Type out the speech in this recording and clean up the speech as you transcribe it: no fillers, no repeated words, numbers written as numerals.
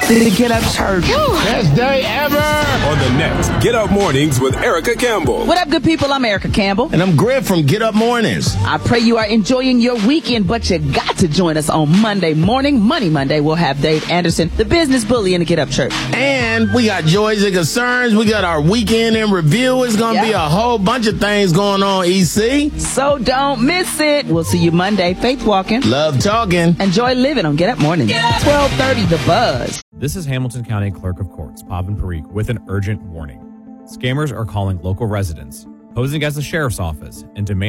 The Get Up Church. Best day ever. On the next Get Up Mornings with Erica Campbell. What up, good people? I'm Erica Campbell. And I'm Griff from Get Up Mornings. I pray you are enjoying your weekend, but you got to join us on Monday morning. Money Monday, we'll have Dave Anderson, the business bully in the Get Up Church. And we got Joys and Concerns. We got our weekend in review. It's going to be a whole bunch of things going on, EC. So don't miss it. We'll see you Monday. Faith walking. Love talking. Enjoy living on Get Up Mornings. 12:30, The Buzz. This is Hamilton County Clerk of Courts, Pavan Parikh, with an urgent warning. Scammers are calling local residents, posing as the sheriff's office, and demanding